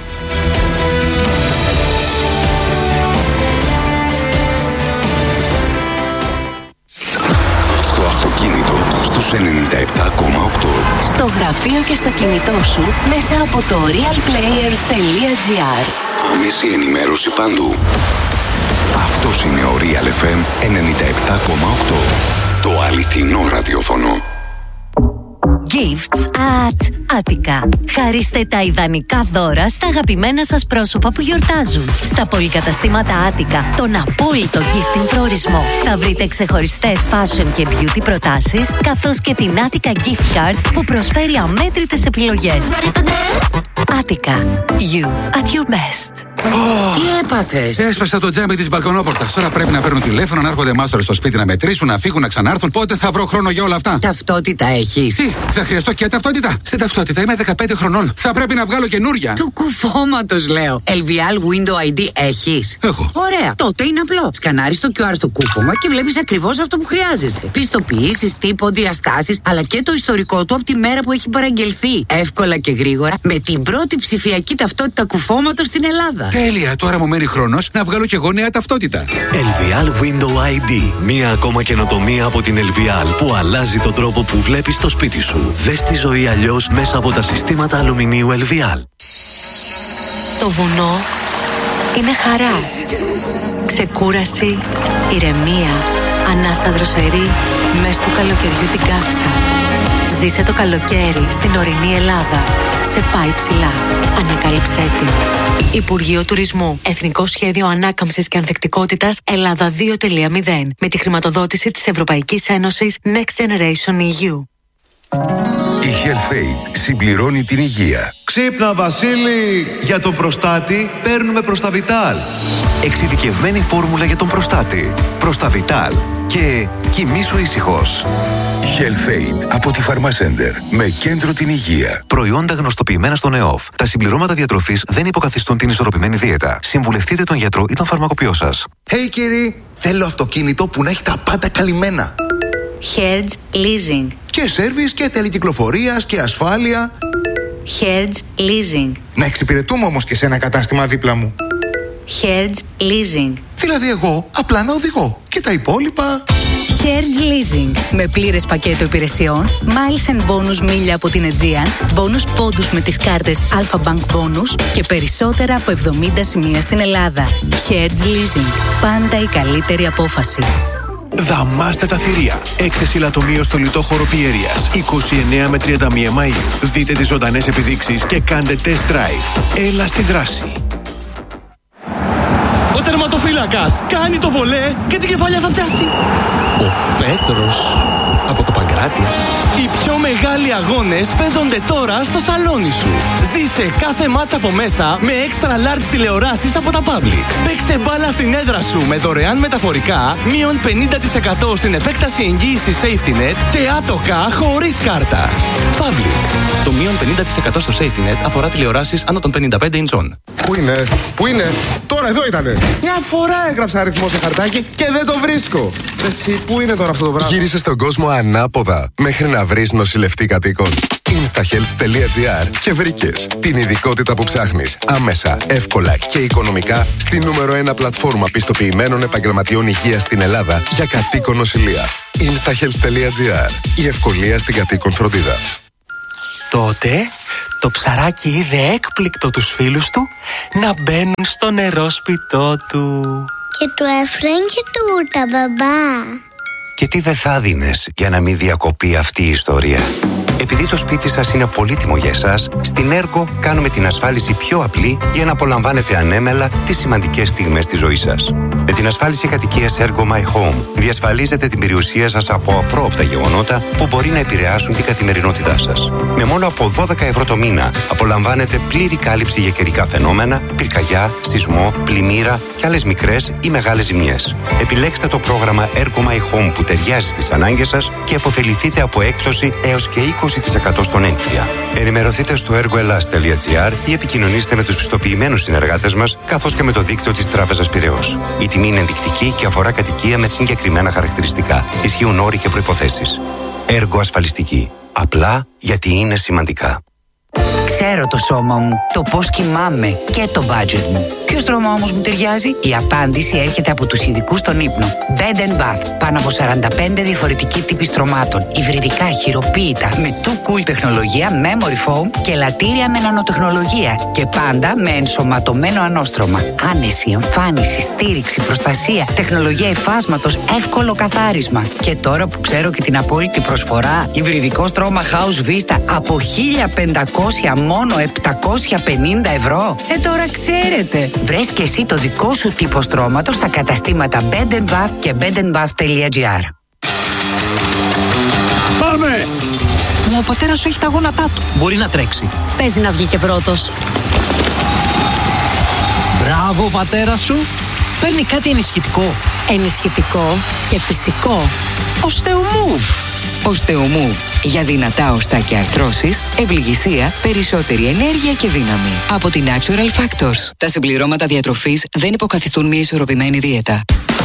Στο αυτοκίνητο στους 97,8. Στο γραφείο και στο κινητό σου μέσα από το realplayer.gr. Άμεση ενημέρωση παντού. Αυτός είναι ο Real FM 97,8. Το αληθινό ραδιόφωνο. Gifts at Attica. Χαρίστε τα ιδανικά δώρα στα αγαπημένα σας πρόσωπα που γιορτάζουν. Στα πολυκαταστήματα Attica, τον απόλυτο gifting προορισμό. Θα βρείτε ξεχωριστές fashion και beauty προτάσεις, καθώς και την Attica Gift Card που προσφέρει αμέτρητες επιλογές. Attica. You at your best. Τι έπαθες? Έσπασα το τζάμι της μπαλκονόπορτας. Τώρα πρέπει να παίρνουν τηλέφωνο, να έρχονται μάστορες στο σπίτι να μετρήσουν, να φύγουν, να ξανάρθουν. Πότε θα βρω χρόνο για όλα αυτά? Ταυτότητα έχεις? Τι, θα χρειαστώ και ταυτότητα? Στην ταυτότητα είμαι 15 χρονών. Θα πρέπει να βγάλω καινούρια. Του κουφώματος λέω. LVL Window ID έχεις? Έχω. Ωραία. Τότε είναι απλό. Σκανάρεις το QR στο κούφωμα και βλέπεις ακριβώς αυτό που χρειάζεσαι. Πιστοποιήσεις, τύπο, διαστάσεις, αλλά και το ιστορικό του από τη μέρα που έχει παραγγελθεί. Εύκολα και γρήγορα με την πρώτη ψηφιακή ταυτότητα κουφώματος στην Ελλάδα. Τέλεια. Τώρα μου μένει χρόνος να βγάλω κι εγώ νέα ταυτότητα. LVL Window ID. Μία ακόμα καινοτομία από την LVL που αλλάζει τον τρόπο που βλέπεις το σπίτι σου. Δες τη ζωή αλλιώς μέσα από τα συστήματα αλουμινίου LVL. Το βουνό είναι χαρά, ξεκούραση, ηρεμία, ανάσα δροσερή μες του καλοκαιριού την καύσα. Ζήσε το καλοκαίρι στην ορεινή Ελλάδα. Σε πάει ψηλά. Ανακάλυψέ την. Υπουργείο Τουρισμού. Εθνικό Σχέδιο Ανάκαμψης και Ανθεκτικότητας Ελλάδα 2.0. Με τη χρηματοδότηση της Ευρωπαϊκής Ένωσης Next Generation EU. Η HealthAid συμπληρώνει την υγεία. Ξύπνα Βασίλη! Για τον προστάτη παίρνουμε Προσταβιτάλ. Εξειδικευμένη φόρμουλα για τον προστάτη. Προσταβιτάλ. Και κοιμήσου ήσυχος. HealthAid από τη Pharmacenter. Με κέντρο την υγεία. Προϊόντα γνωστοποιημένα στον ΕΟΦ. Τα συμπληρώματα διατροφής δεν υποκαθιστούν την ισορροπημένη δίαιτα. Συμβουλευτείτε τον γιατρό ή τον φαρμακοποιό σας. Hey κύριε, θέλω αυτοκίνητο που να έχει τα πάντα καλυμμένα. Hertz Leasing. Και σέρβις και τέλη κυκλοφορίας και ασφάλεια. Hertz Leasing. Να εξυπηρετούμε όμως και σε ένα κατάστημα δίπλα μου. Hertz Leasing. Δηλαδή εγώ απλά να οδηγώ και τα υπόλοιπα. Hertz Leasing. Με πλήρες πακέτο υπηρεσιών, miles and bonus μίλια από την Aegean, bonus πόντους με τις κάρτες Alpha Bank Bonus και περισσότερα από 70 σημεία στην Ελλάδα. Hertz Leasing. Πάντα η καλύτερη απόφαση. Δαμάστε τα θηρία. Έκθεση λατομείο στο λιτό χώρο Πιέρειας. 29 με 31 Μαΐου. Δείτε τις ζωντανές επιδείξεις και κάντε test drive. Έλα στη δράση. Ο τερματοφύλακας κάνει το βολέ και την κεφαλιά θα πιάσει. Ο Πέτρος από το Παγκράτη. Οι πιο μεγάλοι αγώνες παίζονται τώρα στο σαλόνι σου. Ζήσε κάθε μάτσα από μέσα με extra large τηλεοράσεις από τα Public. Παίξε μπάλα στην έδρα σου με δωρεάν μεταφορικά, μείον 50% στην επέκταση εγγύησης Safety Net και άτοκα χωρίς κάρτα. Public. Το μείον 50% στο Safety Net αφορά τηλεοράσεις άνω των 55 ιντσών. Πού είναι, τώρα εδώ ήτανε. Μια φορά έγραψα αριθμό σε χαρτάκι και δεν το βρίσκω. Εσύ, πού είναι τώρα αυτό το πράγμα? Γύρισε στον κόσμο ανάποδα μέχρι να βρεις νοσηλευτή κατοίκων. Instahealth.gr και βρήκες την ειδικότητα που ψάχνεις άμεσα, εύκολα και οικονομικά στη νούμερο 1 πλατφόρμα πιστοποιημένων επαγγελματιών υγείας στην Ελλάδα για κατοίκον νοσηλεία. Instahealth.gr. Η ευκολία στην κατοίκον φροντίδα. Τότε το ψαράκι είδε έκπληκτο τους φίλους του να μπαίνουν στο νερόσπιτό του. Και του έφεραν και τούρτα, μπαμπά. Και τι δεν θα δίνες για να μην διακοπεί αυτή η ιστορία? Επειδή το σπίτι σας είναι πολύτιμο για εσάς, στην Ergo κάνουμε την ασφάλιση πιο απλή για να απολαμβάνετε ανέμελα τις σημαντικές στιγμές της ζωής σας. Με την ασφάλιση κατοικίας Ergo My Home διασφαλίζετε την περιουσία σας από απρόοπτα γεγονότα που μπορεί να επηρεάσουν την καθημερινότητά σας. Με μόνο από 12 ευρώ το μήνα απολαμβάνετε πλήρη κάλυψη για καιρικά φαινόμενα, πυρκαγιά, σεισμό, πλημμύρα και άλλες μικρές ή μεγάλες ζημιές. Επιλέξτε το πρόγραμμα Ergo My Home που ταιριάζει στις ανάγκες σας και επωφεληθείτε από έκπτωση έως και 20% στον έμφυα. Ενημερωθείτε στο ergoelas.gr ή επικοινωνήστε με τους πιστοποιημένους συνεργάτες μας καθώς και με το δίκτυο της Τράπεζας Πειραιώς. Η τιμή είναι ενδεικτική και αφορά κατοικία με συγκεκριμένα χαρακτηριστικά. Ισχύουν όροι και προϋποθέσεις. Έργο ασφαλιστική. Απλά γιατί είναι σημαντικά. Ξέρω το σώμα μου, το πώς κοιμάμαι και το budget μου. Ποιο στρώμα όμως μου ταιριάζει? Η απάντηση έρχεται από τους ειδικούς στον ύπνο. Bed & Bath. Πάνω από 45 διαφορετικοί τύποι στρωμάτων. Υβριδικά, χειροποίητα, με too cool τεχνολογία, memory foam και λατήρια με νανοτεχνολογία. Και πάντα με ενσωματωμένο ανώστρωμα. Άνεση, εμφάνιση, στήριξη, προστασία, τεχνολογία υφάσματος, εύκολο καθάρισμα. Και τώρα που ξέρω και την απόλυτη προσφορά, υβριδικό στρώμα House Vista από 1.500 μόνο 750 ευρώ. Τώρα ξέρετε. Βρες και εσύ το δικό σου τύπο στρώματος στα καταστήματα Bed & Bath και bedandbath.gr. Πάμε! Ο πατέρας σου έχει τα γόνατά του. Μπορεί να τρέξει. Παίζει να βγει και πρώτος. Μπράβο, πατέρα σου. Παίρνει κάτι ενισχυτικό. Ενισχυτικό και φυσικό. Osteomove. Osteomove. Για δυνατά οστά και αρθρώσεις, ευληγησία, περισσότερη ενέργεια και δύναμη. Από τη Natural Factors. Τα συμπληρώματα διατροφής δεν υποκαθιστούν μια ισορροπημένη δίαιτα.